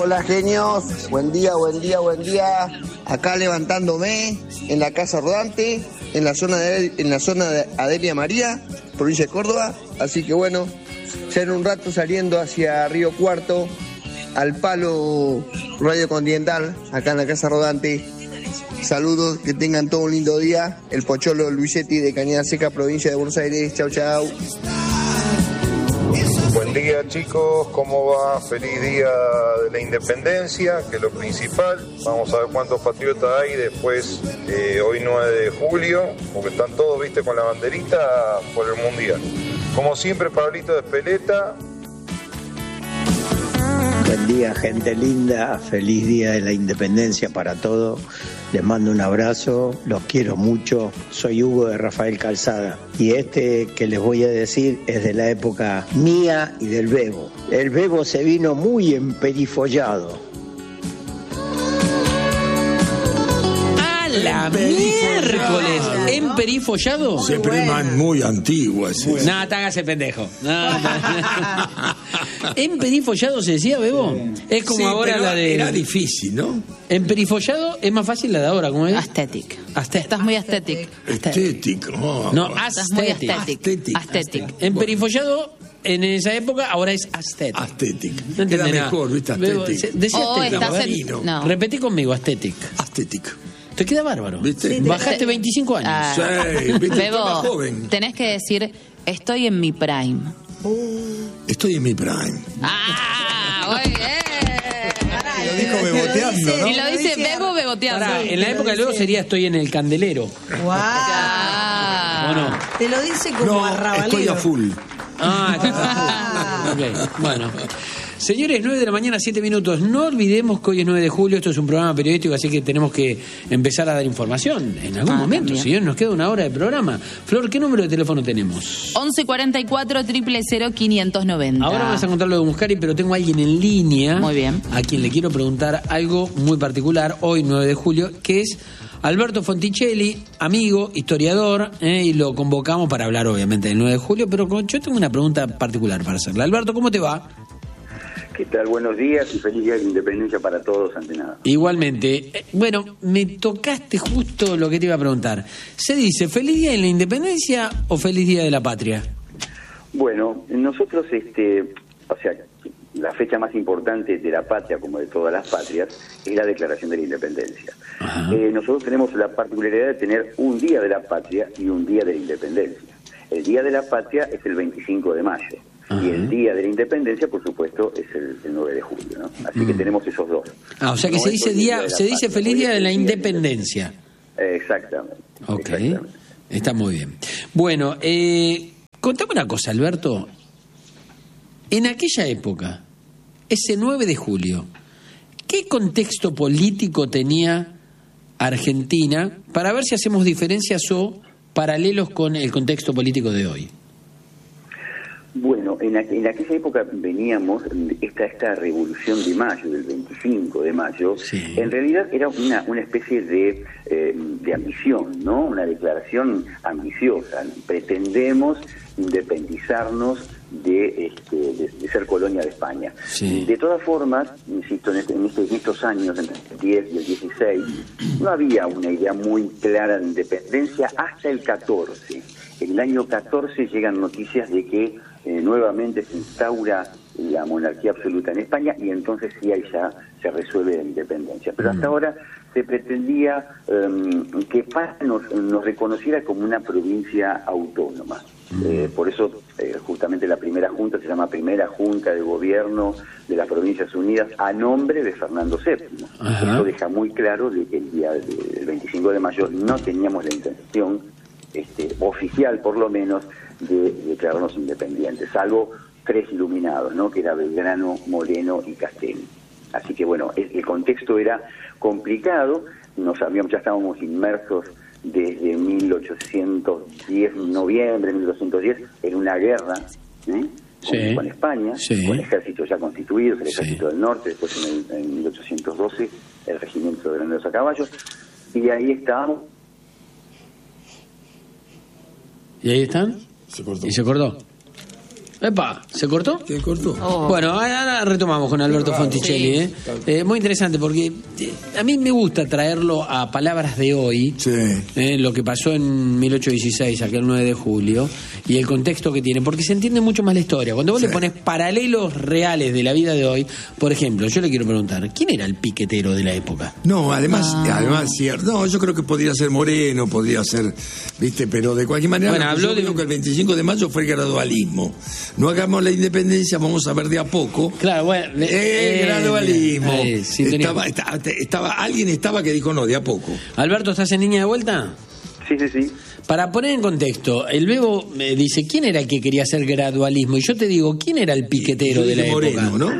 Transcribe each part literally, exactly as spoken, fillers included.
Hola genios, buen día, buen día, buen día. Acá levantándome en la Casa Rodante, en la zona de, en la zona de Adelia María, provincia de Córdoba. Así que bueno, ya en un rato saliendo hacia Río Cuarto, al Palo Radio Continental, acá en la Casa Rodante. Saludos, que tengan todo un lindo día. El Pocholo Luisetti de Cañada Seca, provincia de Buenos Aires. Chau, chau. Buen día, chicos, ¿cómo va? Feliz día de la independencia, que es lo principal. Vamos a ver cuántos patriotas hay después, eh, hoy nueve de julio, porque están todos, viste, con la banderita por el mundial. Como siempre, Pablito de Espeleta. Buen día, gente linda, feliz día de la independencia para todos. Les mando un abrazo, los quiero mucho. Soy Hugo de Rafael Calzada y este que les voy a decir es de la época mía y del Bebo. El Bebo se vino muy emperifollado. ¡A la miércoles! ¿Emperifollado? Siempre es bueno. Muy antiguo ese. Bueno. No, te hagas el pendejo. No, no. ¿Emperifollado se decía, Bebo? Es como sí, ahora la de... Era difícil, ¿no? Emperifollado es más fácil la de ahora, ¿cómo es? Aesthetic. Aesthetic. Estás muy aesthetic. Estético. Oh, no, Estás muy aesthetic. Aesthetic. Emperifollado en esa época ahora es aesthetic. Aesthetic. No entendés nada. Mejor, ¿viste? Aesthetic. Decía oh, aesthetic. En... No. Repetí conmigo, aesthetic. Aesthetic. Te queda bárbaro. ¿Viste? Sí, Bajaste te... veinticinco años. Ah. Sí, ¿viste? Bebo, más joven. Tenés que decir, estoy en mi prime. Estoy en mi prime. ¡Ah! Muy bien. Lo dijo beboteando, ¿no? Y lo dice Bebo beboteando. Pará, en la época de luego sería estoy en el candelero. ¡Wow! Ah. ¿O no? Te lo dice como No, arrabalero. estoy a full. Ah, está. Ok, bueno. Señores, nueve de la mañana, siete minutos. No olvidemos que hoy es nueve de julio, esto es un programa periodístico, así que tenemos que empezar a dar información en algún ah, momento. También. Señor, nos queda una hora de programa. Flor, ¿qué número de teléfono tenemos? once cuarenta y cuatro, cero cero cero, quinientos noventa. Ahora vamos a contar lo de Muscari, pero tengo a alguien en línea. Muy bien. A quien le quiero preguntar algo muy particular, hoy nueve de julio, que es Alberto Fonticelli, amigo, historiador, eh, y lo convocamos para hablar obviamente del nueve de julio, pero yo tengo una pregunta particular para hacerle. Alberto, ¿cómo te va? ¿Qué tal? Buenos días y feliz día de la independencia para todos, ante nada. Igualmente. Eh, bueno, me tocaste justo lo que te iba a preguntar. ¿Se dice feliz día de la independencia o feliz día de la patria? Bueno, nosotros, este, o sea, la fecha más importante de la patria, como de todas las patrias, es la declaración de la independencia. Eh, nosotros tenemos la particularidad de tener un día de la patria y un día de la independencia. El día de la patria es el veinticinco de mayo. Ajá. Y el día de la independencia, por supuesto, es el, el nueve de julio, ¿no? Así mm. que tenemos esos dos. Ah, o sea que no se dice día, se patria, dice feliz día de la independencia. Exactamente. Ok, exactamente. Está muy bien. Bueno, eh, contame una cosa, Alberto. En aquella época, ese nueve de julio, ¿qué contexto político tenía Argentina para ver si hacemos diferencias o paralelos con el contexto político de hoy? Bueno, en, en aquella época veníamos, esta, esta revolución de mayo, del veinticinco de mayo, sí. En realidad era una, una especie de, eh, de ambición, ¿no? Una declaración ambiciosa. Pretendemos independizarnos de, este, de, de ser colonia de España. Sí. De todas formas, insisto, en, este, en, este, en estos años, entre el diez y el dieciséis, no había una idea muy clara de independencia hasta el catorce. En el año catorce llegan noticias de que eh, nuevamente se instaura la monarquía absoluta en España y entonces sí ahí ya se resuelve la independencia. Pero hasta ahora se pretendía um, que España nos, nos reconociera como una provincia autónoma. Eh, por eso eh, justamente la primera junta se llama Primera Junta de Gobierno de las Provincias Unidas a nombre de Fernando séptimo. Ajá. Eso deja muy claro de que el día del veinticinco de mayo no teníamos la intención este, oficial por lo menos de declararnos independientes, salvo tres iluminados, ¿no? Que era Belgrano, Moreno y Castelli. Así que bueno, el, el contexto era complicado, nos habíamos, ya estábamos inmersos desde mil ochocientos diez, noviembre de mil ochocientos diez, en una guerra ¿eh? sí. con, con España, sí. con ejércitos ya constituidos, el ejército sí. del norte, después en, el, en mil ochocientos doce el regimiento de Granaderos a Caballo, y ahí estábamos. ¿Y ahí están? Se cortó. ¿Y se cortó? Epa, ¿se cortó? ¿Se cortó? Oh. Bueno, ahora retomamos con Alberto Fonticelli. Sí. ¿eh? Eh, muy interesante porque eh, a mí me gusta traerlo a palabras de hoy, Sí. eh, lo que pasó en mil ochocientos dieciséis, aquel nueve de julio, y el contexto que tiene, porque se entiende mucho más la historia. Cuando vos Sí. le pones paralelos reales de la vida de hoy, por ejemplo, yo le quiero preguntar, ¿quién era el piquetero de la época? No, además, Ah. además, cierto. No, yo creo que podría ser Moreno, podría ser, viste, pero de cualquier manera, Bueno, lo que habló yo de- creo que el veinticinco de mayo fue el gradualismo. No hagamos la independencia, vamos a ver de a poco. Claro, bueno, Eh, eh, gradualismo. eh, sintonía. estaba, estaba, estaba, alguien estaba que dijo no, de a poco. Alberto, ¿estás en línea de vuelta? Sí, sí, sí. Para poner en contexto, el Bebo me dice, ¿quién era el que quería hacer gradualismo? Y yo te digo, ¿quién era el piquetero Yo de la dije Moreno, época? ¿no?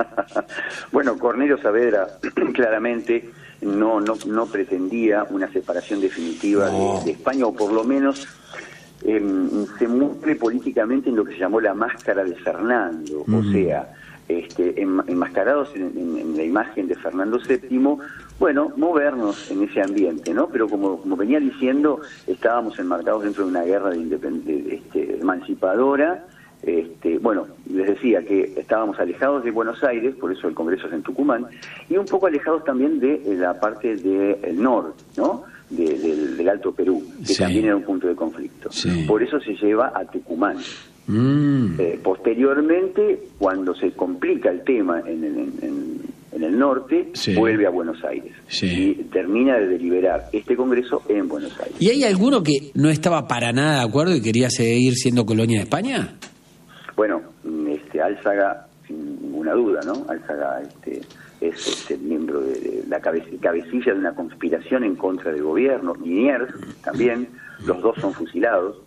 Bueno, Cornelio Saavedra claramente no, no, no pretendía una separación definitiva No. de, de España, o por lo menos eh, se muestre políticamente en lo que se llamó la máscara de Fernando, o sea, este, en- enmascarados en, en- en la imagen de Fernando séptimo, bueno, movernos en ese ambiente, ¿no? Pero como, como venía diciendo, estábamos enmarcados dentro de una guerra de independ- de, este, emancipadora. Este, bueno, les decía que estábamos alejados de Buenos Aires, por eso el Congreso es en Tucumán, y un poco alejados también de eh, la parte del norte, ¿no? De- del, del Alto Perú, que Sí. también era un punto de conflicto. Sí. Por eso se lleva a Tucumán. Mm. Eh, posteriormente, cuando se complica el tema en el, en- en- en el norte, Sí. vuelve a Buenos Aires Sí. y termina de deliberar este Congreso en Buenos Aires. ¿Y hay alguno que no estaba para nada de acuerdo y quería seguir siendo colonia de España? Bueno, mm, este Álzaga, sin ninguna duda, ¿no? Álzaga este, es este, miembro de, de la cabece- cabecilla de una conspiración en contra del gobierno. Liniers también, los dos son fusilados,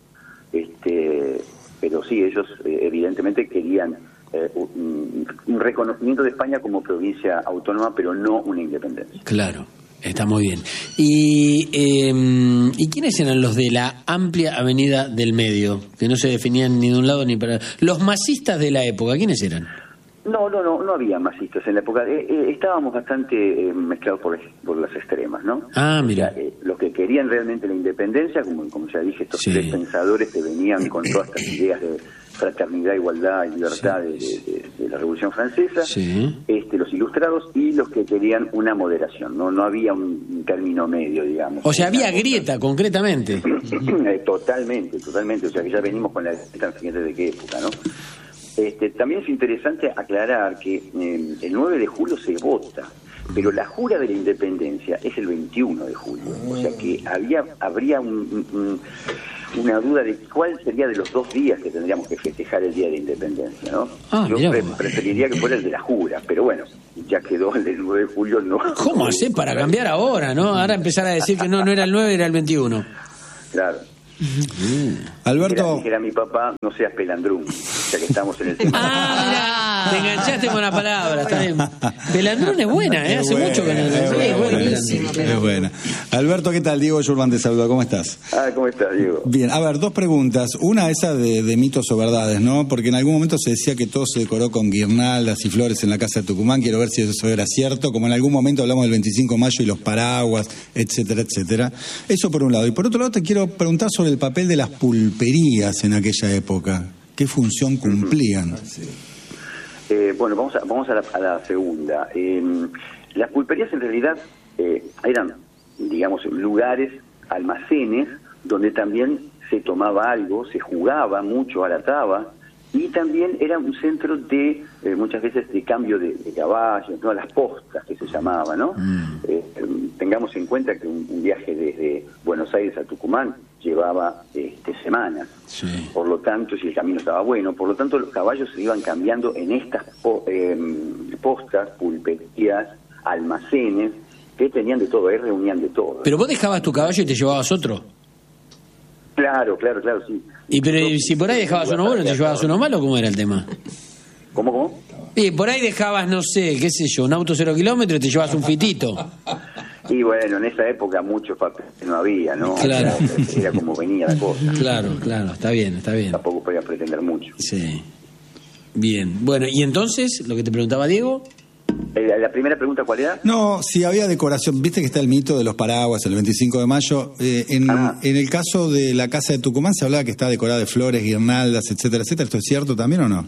este, pero sí, ellos eh, evidentemente querían eh, un, un reconocimiento de España como provincia autónoma, pero no una independencia. Claro, está muy bien. ¿Y, eh, ¿y quiénes eran los de la amplia avenida del medio? Que no se definían ni de un lado ni para... Los masistas de la época, ¿quiénes eran? No, no, no, no había masistas en la época. Eh, eh, estábamos bastante eh, mezclados por, por las extremas, ¿no? Ah, mira. O sea, eh, los que querían realmente la independencia, como, como ya dije, estos Sí. tres pensadores que venían con todas estas ideas de fraternidad, igualdad y libertad de, de- de- de la Revolución Francesa, Sí. este, los ilustrados y los que querían una moderación. No, no había un, un término medio, digamos. O sea, había Una cosa- grieta, concretamente. Eh, totalmente, totalmente. O sea, que ya venimos con la grieta, fíjate de qué época, ¿no? Este, también es interesante aclarar que eh, el nueve de julio se vota, pero la jura de la independencia es el veintiuno de julio. O sea que había habría un- un- una duda de cuál sería de los dos días que tendríamos que festejar el Día de la Independencia, ¿no? Ah, Yo mirá pre- vos. preferiría que fuera el de la jura, pero bueno, ya quedó el del nueve de julio, no. ¿Cómo hacer para cambiar ahora, no? Ahora empezar a decir que no, no era el nueve, era el veintiuno. Claro. Alberto, Dijera, dijera mi papá, no seas pelandrún, ya que estamos en el tema. Ah, te enganchaste con la palabra, está bien. Pelandrón es buena, ¿eh? Hace buena, mucho que no es es buena. buena, Pelandrón. es buena. Alberto, ¿qué tal? Diego Yurban te saluda, ¿cómo estás? Ah, ¿cómo estás, Diego? Bien, a ver, dos preguntas. Una esa de, de mitos o verdades, ¿no? Porque en algún momento se decía que todo se decoró con guirnaldas y flores en la casa de Tucumán. Quiero ver si eso era cierto. Como en algún momento hablamos del veinticinco de mayo y los paraguas, etcétera, etcétera. Eso por un lado. Y por otro lado te quiero preguntar sobre el papel de las pulperías en aquella época. ¿Qué función cumplían? Eh, bueno, vamos a, vamos a la, a la segunda. Eh, las pulperías en realidad eh, eran, digamos, lugares, almacenes, donde también se tomaba algo, se jugaba mucho a la taba, y también era un centro de, eh, muchas veces, de cambio de, de caballos, ¿no? Las postas que se llamaba, ¿no? Mm. Eh, eh, tengamos en cuenta que un, un viaje desde Buenos Aires a Tucumán llevaba este, semanas. Sí. Por lo tanto, si el camino estaba bueno, por lo tanto los caballos se iban cambiando en estas po- eh, postas, pulperías, almacenes, que tenían de todo, ahí reunían de todo. Pero vos dejabas tu caballo y te llevabas otro. Claro, claro, claro, sí. Y pero y si por ahí dejabas uno bueno, ¿te llevabas uno malo? ¿Cómo era el tema? ¿Cómo, cómo? Y por ahí dejabas, no sé, qué sé yo, un auto cero kilómetros y te llevas un fitito. Y bueno, en esa época muchos papeles no había, ¿no? Claro. O sea, era como venía la cosa. Claro, claro, está bien, está bien. Tampoco podía pretender mucho. Sí. Bien. Bueno, y entonces, lo que te preguntaba Diego. Eh, la primera pregunta, ¿cuál era? No, si había decoración, viste que está el mito de los paraguas el veinticinco de mayo. Eh, en, Ah. en el caso de la casa de Tucumán se hablaba que está decorada de flores, guirnaldas, etcétera, etcétera. ¿Esto es cierto también o no?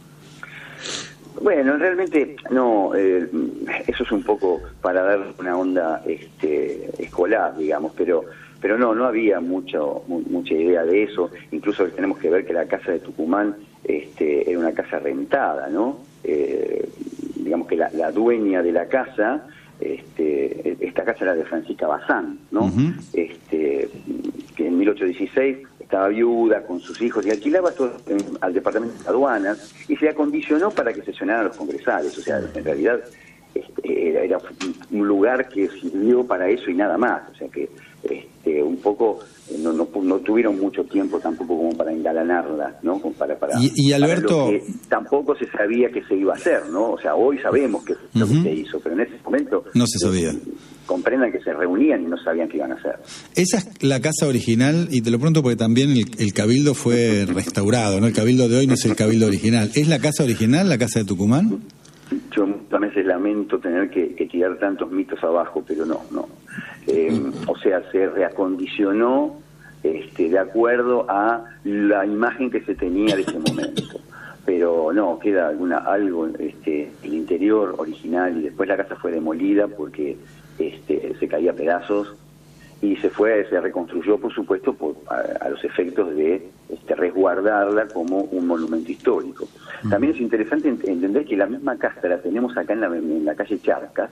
Bueno, realmente no, eh, eso es un poco para dar una onda este, escolar, digamos, pero pero no, no había mucho mu- mucha idea de eso. Incluso tenemos que ver que la casa de Tucumán este, era una casa rentada, ¿no? Eh, digamos que la, la dueña de la casa, este, esta casa era de Francisca Bazán, ¿no? Ujú. este, que en mil ochocientos dieciséis estaba viuda con sus hijos y alquilaba todo en- al departamento de aduanas y se acondicionó para que sesionaran los congresales. O sea, en realidad este, era, era un lugar que sirvió para eso y nada más. O sea que este, un poco eh, no, no, pu- no tuvieron mucho tiempo tampoco como para engalanarla, ¿no? Como para, para, Y- y para Alberto- lo que tampoco se sabía que se iba a hacer, ¿no? O sea, hoy sabemos que es lo que Ujú. se hizo, pero en ese momento No se sabía. eh, comprendan que se reunían y no sabían qué iban a hacer. Esa es la casa original, y te lo pregunto porque también el, el cabildo fue restaurado, ¿no? El cabildo de hoy no es el cabildo original. ¿Es la casa original, la casa de Tucumán? Yo muchas veces lamento tener que, que tirar tantos mitos abajo, pero no, no. Eh, o sea, se reacondicionó este, de acuerdo a la imagen que se tenía de ese momento. Pero no, queda alguna algo, este, el interior original, y después la casa fue demolida porque este, se caía a pedazos y se fue, se reconstruyó, por supuesto, por, a, a los efectos de este, resguardarla como un monumento histórico. También es interesante ent- entender que la misma casa la tenemos acá en la, en la calle Charcas,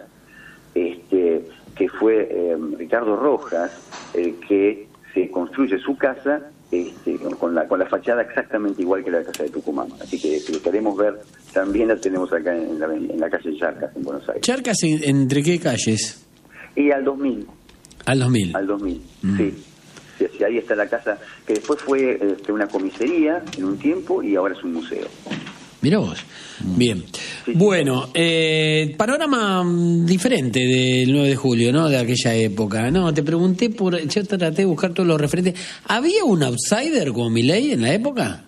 este, que fue eh, Ricardo Rojas el que se construye su casa este, con la con la fachada exactamente igual que la casa de Tucumán. Así que si lo queremos ver, también la tenemos acá en la, en la calle Charcas, en Buenos Aires. ¿Charcas en- entre qué calles? Y al dos mil. Al dos mil. Al dos mil, Mm. sí. Sí, sí, ahí está la casa, que después fue este, una comisaría en un tiempo y ahora es un museo. Mirá vos. Bien. Bueno, eh, panorama mm, diferente del nueve de julio, ¿no? De aquella época. No, te pregunté por... Yo traté de buscar todos los referentes. ¿Había un outsider como Milei en la época?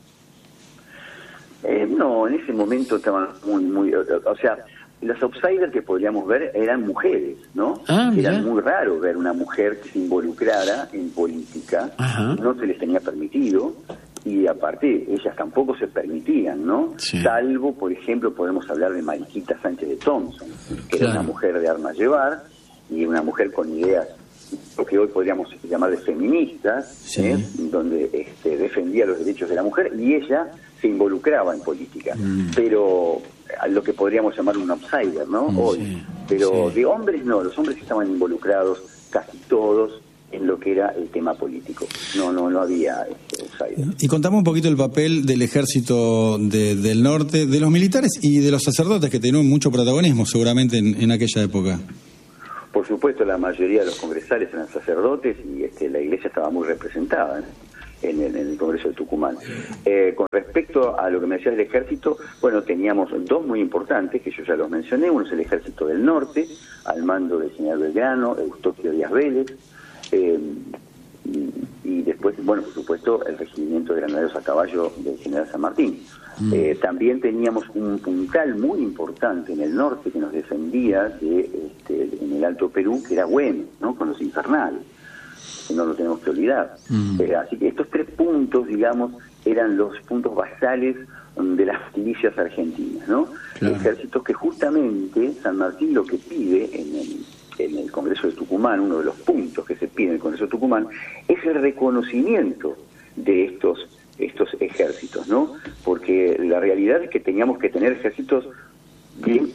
Eh, no, en ese momento estaban muy, muy... O, o sea, los outsiders que podríamos ver eran mujeres, ¿no? Ah, mirá. Era muy raro ver una mujer que se involucrara en política. Ajá. No se les tenía permitido. Y aparte, ellas tampoco se permitían, ¿no? Sí. Salvo, por ejemplo, podemos hablar de Mariquita Sánchez de Thompson, que Claro. era una mujer de armas llevar y una mujer con ideas, lo que hoy podríamos llamar de feministas, Sí. ¿eh? Donde este, defendía los derechos de la mujer y ella se involucraba en política. Mm. Pero a lo que podríamos llamar un outsider, ¿no? Mm, Hoy. sí, Pero sí. de hombres no, los hombres estaban involucrados casi todos en lo que era el tema político. No, no, no había este, outsider. Y contame un poquito el papel del ejército de- del norte, de los militares y de los sacerdotes, que tenían mucho protagonismo seguramente en, en aquella época. Por supuesto, la mayoría de los congresales eran sacerdotes y este, la iglesia estaba muy representada en el, en el Congreso de Tucumán. Eh, con respecto a lo que me decías del ejército, bueno, teníamos dos muy importantes, que yo ya los mencioné. Uno es el ejército del norte, al mando del general Belgrano, Eustoquio Díaz Vélez, eh, y, y después, bueno, por supuesto, el regimiento de granaderos a caballo del general San Martín. Mm. Eh, también teníamos un puntal muy importante en el norte que nos defendía de, este, en el Alto Perú, que era Güemes, ¿no? Con los infernales, que no lo tenemos que olvidar. Mm. Eh, así que estos tres puntos, digamos, eran los puntos basales mm, de las milicias argentinas, ¿no? Claro. Ejércitos que justamente San Martín lo que pide en el, en el Congreso de Tucumán, uno de los puntos que se pide en el Congreso de Tucumán, es el reconocimiento de estos estos ejércitos, ¿no? Porque la realidad es que teníamos que tener ejércitos bien.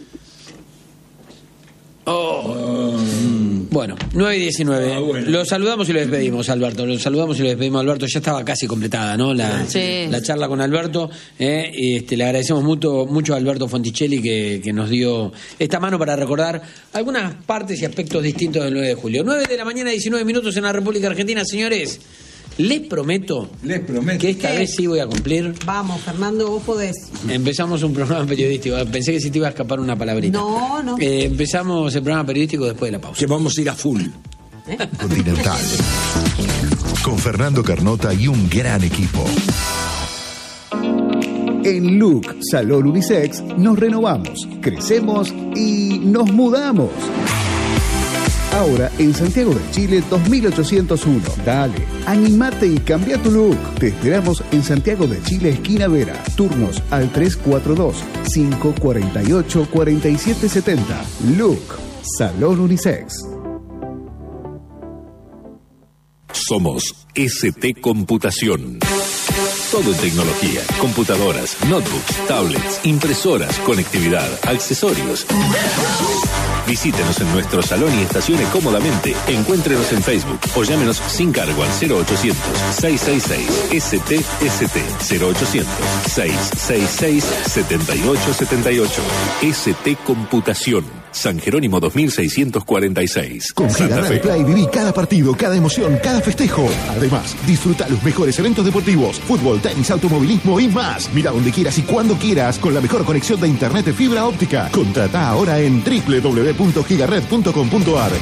Oh. Bueno, nueve y diecinueve. Ah, bueno. Lo saludamos y lo despedimos, Alberto. Lo saludamos y lo despedimos, Alberto. Ya estaba casi completada, ¿no? La, Sí. la charla con Alberto. ¿eh? Y, este, le agradecemos mucho, mucho a Alberto Fonticelli que, que nos dio esta mano para recordar algunas partes y aspectos distintos del nueve de julio. nueve de la mañana, diecinueve minutos en la República Argentina, señores. Les prometo, Les prometo. que esta ¿Qué? vez sí voy a cumplir. Vamos, Fernando, vos podés. Empezamos un programa periodístico. Pensé que sí te iba a escapar una palabrita. No, no. Eh, empezamos el programa periodístico después de la pausa. Que vamos a ir a full. Continental. Con Fernando Carnota y un gran equipo. En Look Salón Unisex nos renovamos, crecemos y nos mudamos. Ahora en Santiago de Chile dos mil ochocientos uno. Dale, animate y cambia tu look. Te esperamos en Santiago de Chile, esquina Vera. Turnos al tres cuatro dos, cinco cuatro ocho, cuatro siete siete cero. Look Salón Unisex. Somos S T Computación. Todo en tecnología, computadoras, notebooks, tablets, impresoras, conectividad, accesorios. Visítenos en nuestro salón y estacione cómodamente. Encuéntrenos en Facebook o llámenos sin cargo al cero ochocientos, seiscientos sesenta y seis S T S T cero ochocientos, seiscientos sesenta y seis, setenta y ocho setenta y ocho. S T Computación. San Jerónimo dos mil seiscientos cuarenta y seis. Con Gigaret Play viví cada partido, cada emoción, cada festejo. Además, disfruta los mejores eventos deportivos, fútbol, tenis, automovilismo y más. Mira donde quieras y cuando quieras con la mejor conexión de internet de fibra óptica. Contrata ahora en doble u doble u doble u punto gigaret punto com punto a r.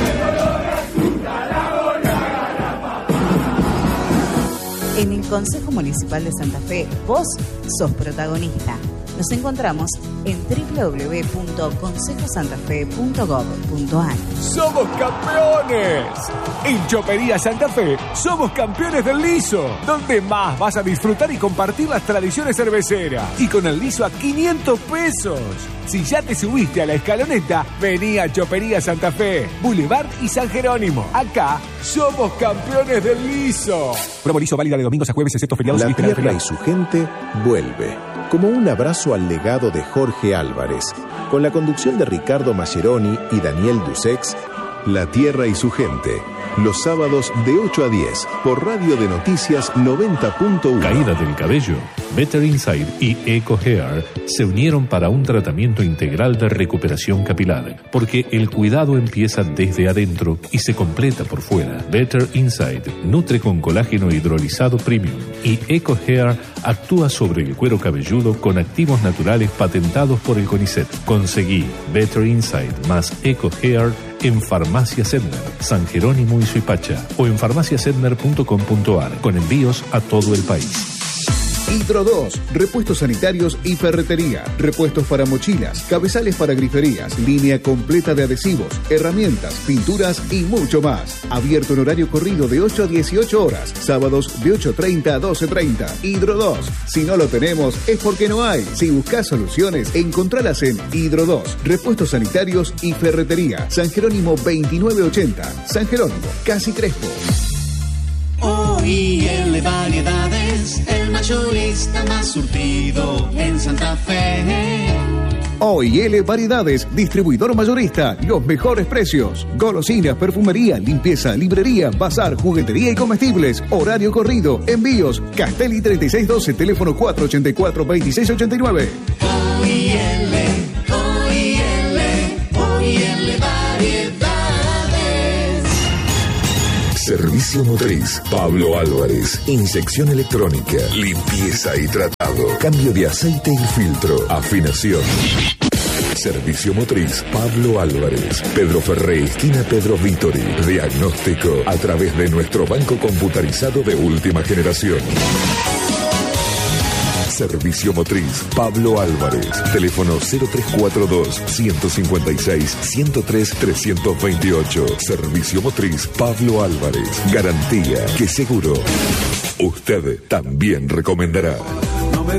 En el Consejo Municipal de Santa Fe, vos sos protagonista. Nos encontramos en doble u doble u doble u punto consejo santa fe punto gob punto a r. ¡Somos campeones! En Chopería Santa Fe somos campeones del liso, donde más vas a disfrutar y compartir las tradiciones cerveceras. Y con el liso a quinientos pesos. Si ya te subiste a la escaloneta, vení a Chopería Santa Fe, Boulevard y San Jerónimo. Acá somos campeones del liso. Promo liso válida de domingos a jueves, excepto feriados y La vísperas de tierra y feriado. su gente vuelve. Como un abrazo al legado de Jorge Álvarez. Con la conducción de Ricardo Mascheroni y Daniel Dusex, La Tierra y su gente. Los sábados de ocho a diez por Radio de Noticias noventa punto uno. Caída del cabello. Better Inside y Eco Hair se unieron para un tratamiento integral de recuperación capilar, porque el cuidado empieza desde adentro y se completa por fuera. Better Inside nutre con colágeno hidrolizado premium y Eco Hair actúa sobre el cuero cabelludo con activos naturales patentados por el CONICET. Conseguí Better Inside más Eco Hair en Farmacia Sedner, San Jerónimo y Suipacha, o en farmacia sedner punto com punto a r, con envíos a todo el país. Hidro dos, repuestos sanitarios y ferretería, repuestos para mochilas, cabezales para griferías, línea completa de adhesivos, herramientas, pinturas y mucho más. Abierto en horario corrido de ocho a dieciocho horas, sábados de ocho treinta a doce treinta. Hidro dos, si no lo tenemos es porque no hay. Si buscas soluciones, encontralas en Hidro dos, repuestos sanitarios y ferretería. San Jerónimo veintinueve ochenta, San Jerónimo, Casi Crespo. O I L Variedades, el mayorista más surtido en Santa Fe. O I L Variedades, distribuidor mayorista, los mejores precios. Golosinas, perfumería, limpieza, librería, bazar, juguetería y comestibles. Horario corrido, envíos. Castelli treinta y seis doce, teléfono cuatro ochenta y cuatro, veintiséis ochenta y nueve. O I L, O I L, O I L Variedades. Servicio Motriz, Pablo Álvarez. Inyección electrónica, limpieza y tratado, cambio de aceite y filtro, afinación. Servicio Motriz, Pablo Álvarez. Pedro Ferré, esquina Pedro Vítori. Diagnóstico a través de nuestro banco computarizado de última generación. Servicio Motriz, Pablo Álvarez. Teléfono cero tres cuatro dos, ciento cincuenta y seis, ciento tres, trescientos veintiocho. Servicio Motriz, Pablo Álvarez. Garantía que seguro usted también recomendará.